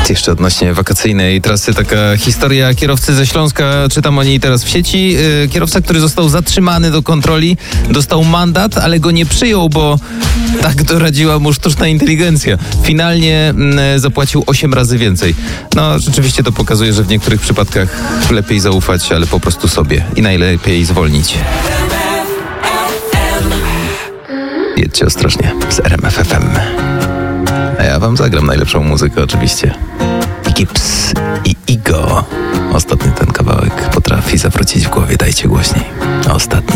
Jeszcze odnośnie wakacyjnej trasy taka historia kierowcy ze Śląska, czytam o niej teraz w sieci. Kierowca, który został zatrzymany do kontroli, dostał mandat, ale go nie przyjął, bo tak doradziła mu sztuczna inteligencja. Finalnie zapłacił 8 razy więcej. No, rzeczywiście to pokazuje, że w niektórych przypadkach lepiej zaufać, ale po prostu sobie i najlepiej zwolnić. Jedźcie ostrożnie z RMF FM. A ja wam zagram najlepszą muzykę oczywiście. Gips i Igo. Ostatni ten kawałek potrafi zawrócić w głowie. Dajcie głośniej. Ostatni.